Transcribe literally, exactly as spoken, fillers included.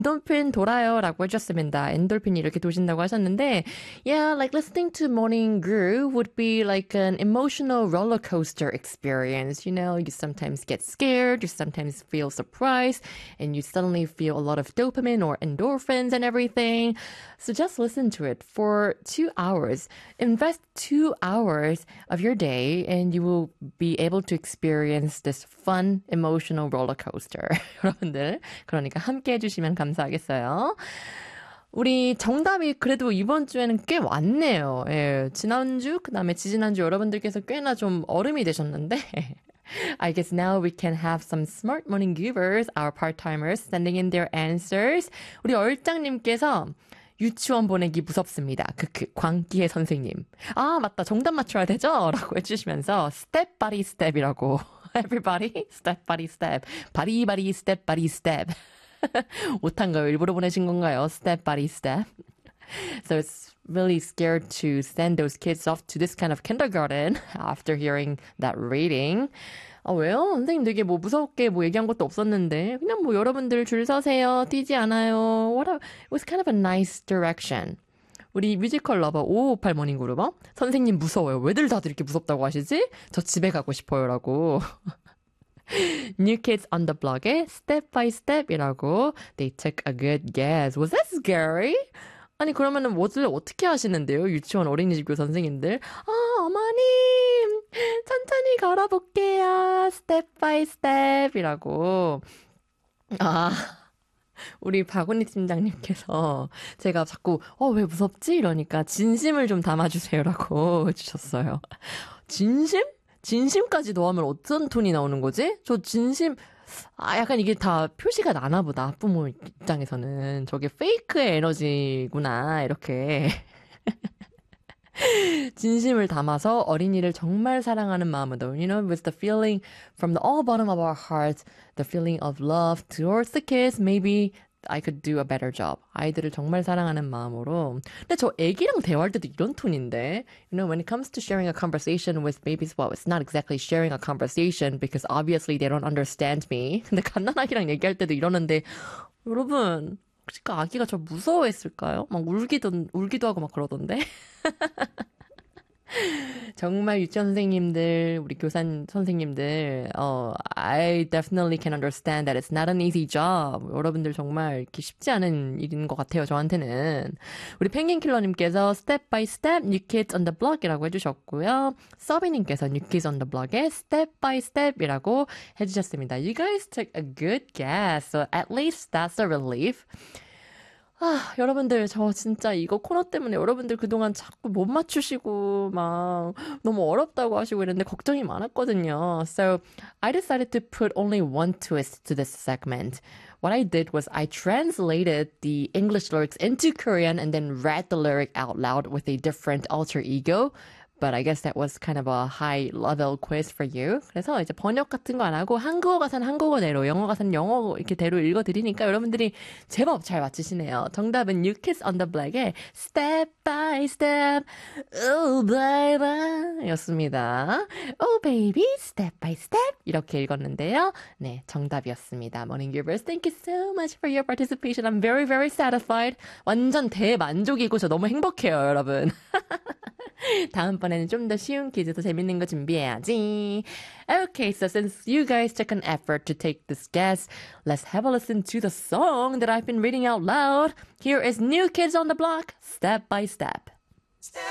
엔돌핀 돌아요 라고 해주셨습니다. 엔돌핀이 이렇게 도신다고 하셨는데 Yeah, like listening to Morning Groove would be like an emotional roller coaster experience. You know, you sometimes get scared, you sometimes feel surprised, and you suddenly feel a lot of dopamine or endorphins and everything. So just listen to it for two hours. Invest two hours of your day and you will be able to experience this fun emotional roller coaster. 여러분들, 그러니까 함께 해주시면 감사하겠어요. 우리 정답이 그래도 이번 주에는 꽤 왔네요. 예, 지난주, 그 다음에 지지난주 여러분들께서 꽤나 좀 얼음이 되셨는데 I guess now we can have some smart morning givers, our part-timers, sending in their answers. 우리 얼짱님께서 유치원 보내기 무섭습니다. 크크, 광기의 선생님. 아, 맞다. 정답 맞춰야 되죠? 라고 해주시면서 step by step이라고. Everybody, step by step. 바리바리 step by step. 못한가요? 일부러 보내신 건가요? Step by step. So it's really scared to send those kids off to this kind of kindergarten after hearing that reading. 아, 왜요? 선생님 되게 뭐 무섭게 뭐 얘기한 것도 없었는데 그냥 뭐 여러분들 줄 서세요. 뛰지 않아요. What a, it was kind of a nice direction. 우리 뮤지컬 러버 오오오팔 모닝 그루버 선생님 무서워요. 왜들 다들 이렇게 무섭다고 하시지? 저 집에 가고 싶어요. 라고. New Kids on the Block의 Step by Step이라고 They took a good guess. Was that scary? 아니 그러면은 뭐를 어떻게 하시는데요? 유치원 어린이집교 선생님들. 아 어머님 천천히 걸어볼게요. Step by Step이라고. 아 우리 박은희 팀장님께서 제가 자꾸 어 왜 무섭지? 이러니까 진심을 좀 담아주세요라고 해주셨어요. 진심? 진심까지 넣으면 어떤 톤이 나오는 거지? 저 진심, 아, 약간 이게 다 표시가 나나 보다. 부모 입장에서는. 저게 페이크의 에너지구나. 이렇게. 진심을 담아서 어린이를 정말 사랑하는 마음으로, you know, with the feeling from the all bottom of our hearts, the feeling of love towards the kids, maybe I could do a better job. 아이들을 정말 사랑하는 마음으로. 근데 저 애기랑 대화할 때도 이런 톤인데. You know, when it comes to sharing a conversation with babies, well, it's not exactly sharing a conversation because obviously they don't understand me. 근데 갓난아기랑 얘기할 때도 이러는데, 여러분, 혹시 그 아기가 저 무서워했을까요? 막 울기도, 울기도 하고 막 그러던데. 정말 유치원 선생님들, 우리 교사 선생님들, 어, I definitely can understand that it's not an easy job. 여러분들 정말 이렇게 쉽지 않은 일인 것 같아요, 저한테는. 우리 펭귄킬러님께서 step by step, new kids on the block이라고 해주셨고요. 서비님께서 new kids on the block에 step by step이라고 해주셨습니다. You guys took a good guess, so at least that's a relief. 아, 여러분들, 저 진짜 이거 코너 때문에 여러분들 그동안 자꾸 못 맞추시고, 막, 너무 어렵다고 하시고 이랬는데 걱정이 많았거든요. So, I decided to put only one twist to this segment. What I did was I translated the English lyrics into Korean and then read the lyric out loud with a different alter ego. But I guess that was kind of a high level quiz for you. 그래서 이제 번역 같은 거 안 하고 한국어 가사는 한국어대로, 영어 가사는 영어 이렇게 대로 읽어드리니까 여러분들이 제법 잘 맞히시네요. 정답은 New Kids on the Block의 Step by Step, Oh baby 였습니다. Oh baby, Step by Step 이렇게 읽었는데요. 네, 정답이었습니다. Morning Givers, thank you so much for your participation. I'm very, very satisfied. 완전 대만족이고 저 너무 행복해요, 여러분. 다음번에는 좀 더 쉬운 퀴즈, 더 재밌는 거 준비해야지. Okay, so since you guys took an effort to take this guess, let's have a listen to the song that I've been reading out loud. Here is New Kids on the Block, Step by Step.